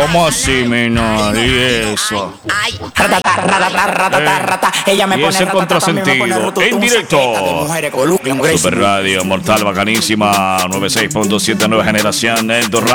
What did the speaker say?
¿Cómo así, mina? ¿Y eso? Ella me Y pone ese contrasentido, en directo. Super Radio, mortal, bacanísima, 96.7, nueva generación, Eldo Radio.